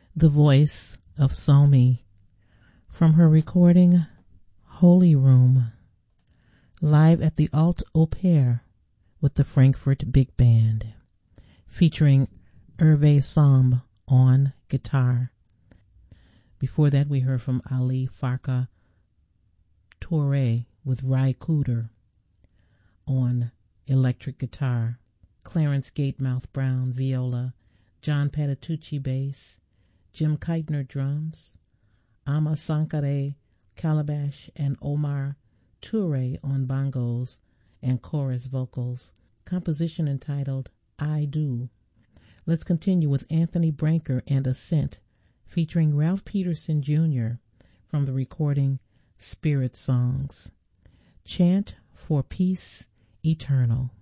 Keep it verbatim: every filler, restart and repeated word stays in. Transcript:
the voice of Somi from her recording Holy Room, live at the Alt Au Pair with the Frankfurt Big Band, featuring Hervé Samb on guitar. Before that, we heard from Ali Farka Touré with Ry Cooder on electric guitar, Clarence Gatemouth Brown viola, John Patitucci bass, Jim Keitner drums, Ama Sankare calabash, and Omar Touré on bongos and chorus vocals. Composition entitled I Do. Let's continue with Anthony Branker and Ascent, featuring Ralph Peterson Junior from the recording Spirit Songs. Chant for Peace Eternal.